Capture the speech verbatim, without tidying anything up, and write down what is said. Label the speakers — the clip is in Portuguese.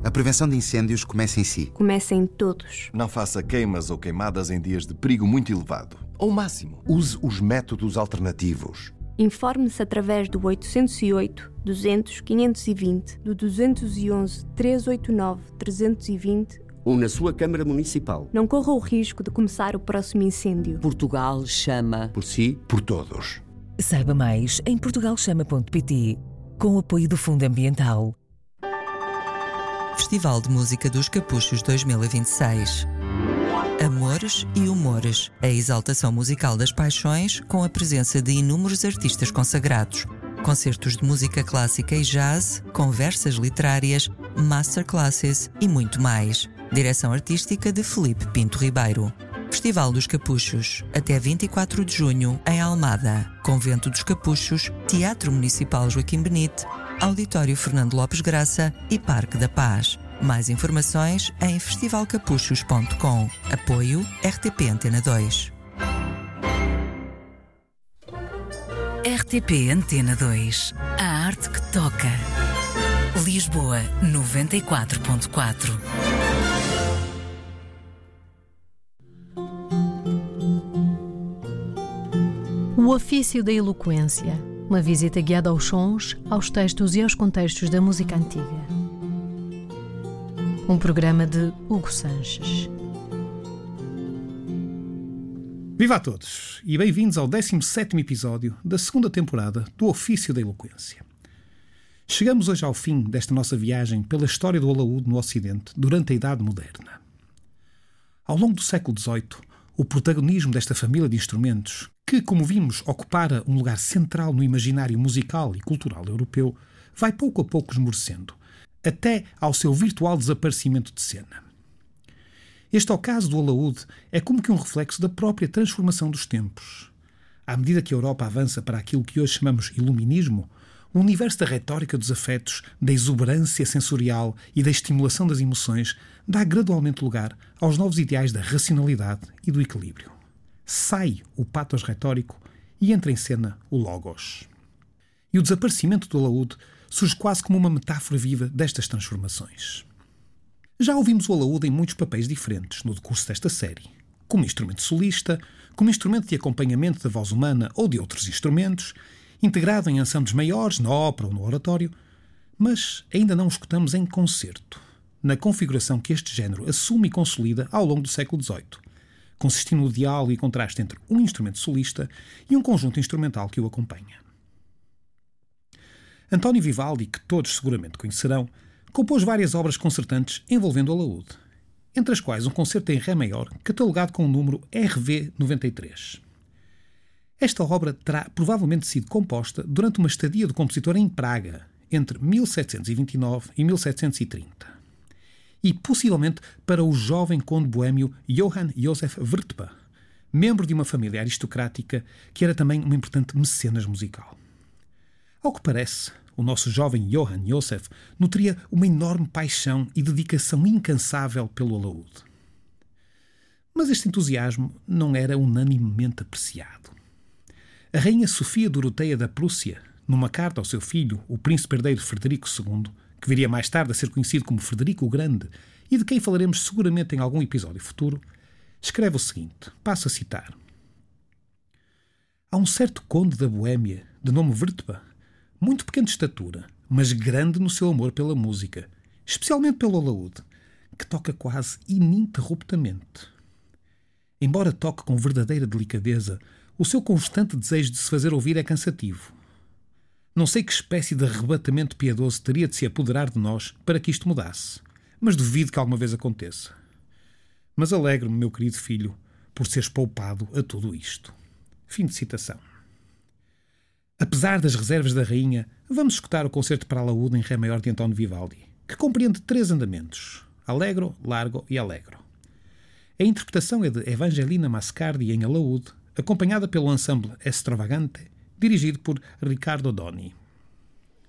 Speaker 1: A prevenção de incêndios começa em si.
Speaker 2: Começa em todos.
Speaker 3: Não faça queimas ou queimadas em dias de perigo muito elevado. Ou máximo.
Speaker 4: Use os métodos alternativos.
Speaker 2: Informe-se através do oitocentos e oito, duzentos, quinhentos e vinte, do duzentos e onze, trezentos e oitenta e nove, trezentos e vinte
Speaker 5: ou na sua Câmara Municipal.
Speaker 2: Não corra o risco de começar o próximo incêndio.
Speaker 5: Portugal chama
Speaker 4: por si, por todos.
Speaker 6: Saiba mais em portugal chama ponto pt, com o apoio do Fundo Ambiental.
Speaker 7: Festival de Música dos Capuchos dois mil e vinte e seis. Amores e Humores, a exaltação musical das paixões com a presença de inúmeros artistas consagrados, concertos de música clássica e jazz, conversas literárias, masterclasses e muito mais. Direção artística de Filipe Pinto Ribeiro. Festival dos Capuchos, até vinte e quatro de junho, em Almada. Convento dos Capuchos, Teatro Municipal Joaquim Benite, Auditório Fernando Lopes Graça e Parque da Paz. Mais informações em festival capuchos ponto com. Apoio R T P Antena dois.
Speaker 6: R T P Antena dois. A arte que toca. Lisboa noventa e quatro ponto quatro.
Speaker 8: O ofício da eloquência. Uma visita guiada aos sons, aos textos e aos contextos da música antiga. Um programa de Hugo Sanches.
Speaker 9: Viva a todos e bem-vindos ao décimo sétimo episódio da segunda temporada do Ofício da Eloquência. Chegamos hoje ao fim desta nossa viagem pela história do alaúde no Ocidente durante a Idade Moderna. Ao longo do século dezoito, o protagonismo desta família de instrumentos, que, como vimos, ocupara um lugar central no imaginário musical e cultural europeu, vai pouco a pouco esmorecendo, até ao seu virtual desaparecimento de cena. Este ocaso do alaúde é como que um reflexo da própria transformação dos tempos. À medida que a Europa avança para aquilo que hoje chamamos iluminismo, o universo da retórica dos afetos, da exuberância sensorial e da estimulação das emoções dá gradualmente lugar aos novos ideais da racionalidade e do equilíbrio. Sai o pathos retórico e entra em cena o logos. E o desaparecimento do alaúde surge quase como uma metáfora viva destas transformações. Já ouvimos o alaúde em muitos papéis diferentes no decurso desta série, como instrumento solista, como instrumento de acompanhamento da voz humana ou de outros instrumentos, integrado em ensembles maiores, na ópera ou no oratório, mas ainda não o escutamos em concerto, na configuração que este género assume e consolida ao longo do século dezoito, consistindo no diálogo e contraste entre um instrumento solista e um conjunto instrumental que o acompanha. António Vivaldi, que todos seguramente conhecerão, compôs várias obras concertantes envolvendo o alaúde, entre as quais um concerto em Ré maior, catalogado com o número R V noventa e três. Esta obra terá provavelmente sido composta durante uma estadia do compositor em Praga, entre mil setecentos e vinte e nove e mil setecentos e trinta, e possivelmente para o jovem conde boêmio Johann Josef Wrtpa, membro de uma família aristocrática que era também uma importante mecenas musical. Ao que parece, o nosso jovem Johann Josef nutria uma enorme paixão e dedicação incansável pelo alaúde. Mas este entusiasmo não era unanimemente apreciado. A rainha Sofia Doroteia da Prússia, numa carta ao seu filho, o príncipe herdeiro Frederico segundo, que viria mais tarde a ser conhecido como Frederico o Grande e de quem falaremos seguramente em algum episódio futuro, escreve o seguinte, passo a citar. Há um certo conde da Boêmia, de nome Wrtpa, muito pequeno de estatura, mas grande no seu amor pela música, especialmente pelo alaúde, que toca quase ininterruptamente. Embora toque com verdadeira delicadeza, o seu constante desejo de se fazer ouvir é cansativo. Não sei que espécie de arrebatamento piedoso teria de se apoderar de nós para que isto mudasse, mas duvido que alguma vez aconteça. Mas alegro-me, meu querido filho, por seres poupado a tudo isto. Fim de citação. Apesar das reservas da rainha, vamos escutar o concerto para alaúde em Ré maior de António Vivaldi, que compreende três andamentos, Allegro, Largo e Allegro. A interpretação é de Evangelina Mascardi em alaúde, acompanhada pelo ensemble Extravagante, dirigido por Riccardo Doni.